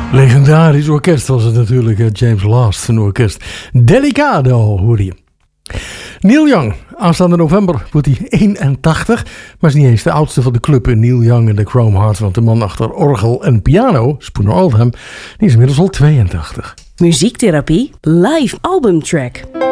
Legendarisch orkest was het natuurlijk, James Last, een orkest. Delicado, hoorde je. Neil Young, aanstaande november wordt hij 81, maar is niet eens de oudste van de club. Neil Young en de Chrome Hearts, want de man achter orgel en piano, Spooner Oldham, die is inmiddels al 82. Muziektherapie, live albumtrack.